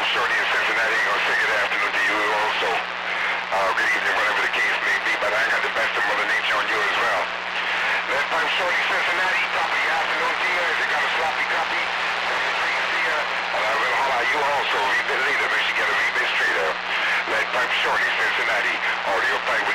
Shorty in Cincinnati. Gonna say good afternoon to you also. Good evening, whatever the case may be, but I got the best of Mother Nature on you as well. Lead Pipe Shorty, Cincinnati. Top of your afternoon to you. If you got a sloppy copy, send the drinks here. And I will holler at you also. Rebit later. Make sure you get a rebit straight up. Lead Pipe Shorty, Cincinnati. Audio pipe